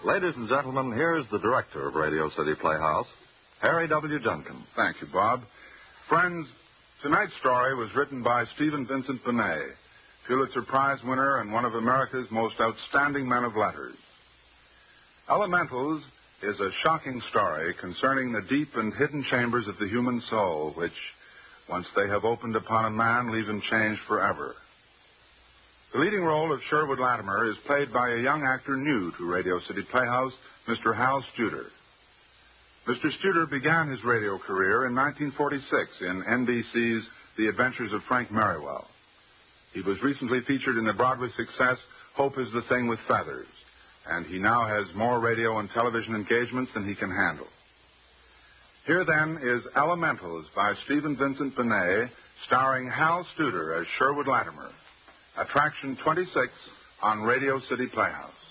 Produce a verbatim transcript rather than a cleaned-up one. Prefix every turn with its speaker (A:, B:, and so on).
A: Ladies and gentlemen, here's the director of Radio City Playhouse, Harry W. Junkin.
B: Thank you, Bob. Friends, tonight's story was written by Stephen Vincent Benet, Pulitzer Prize winner and one of America's most outstanding men of letters. Elementals is a shocking story concerning the deep and hidden chambers of the human soul, which, once they have opened upon a man, leave him changed forever. The leading role of Sherwood Latimer is played by a young actor new to Radio City Playhouse, Mister Hal Studer. Mister Studer began his radio career in nineteen forty-six in N B C's The Adventures of Frank Merriwell. He was recently featured in the Broadway success Hope is the Thing with Feathers, and he now has more radio and television engagements than he can handle. Here, then, is Elementals by Stephen Vincent Benet, starring Hal Studer as Sherwood Latimer. Attraction twenty-six on Radio City Playhouse.